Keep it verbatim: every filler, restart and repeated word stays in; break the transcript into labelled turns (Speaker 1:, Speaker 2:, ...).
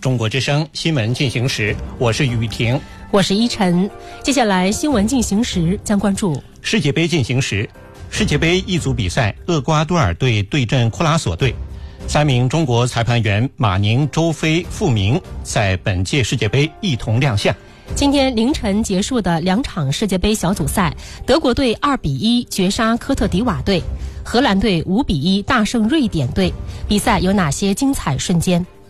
Speaker 1: 中国之声新闻进行时，我是雨婷，
Speaker 2: 我是依晨。接下来新闻进行时将关注
Speaker 1: 世界杯进行时。世界杯一组比赛，厄瓜多尔队对阵库拉索队。三名中国裁判员马宁、周飞、傅明在本届世界杯一同亮相。
Speaker 2: 今天凌晨结束的两场世界杯小组赛，德国队二比一绝杀科特迪瓦队，荷兰队五比一大胜瑞典队。比赛有哪些精彩瞬间？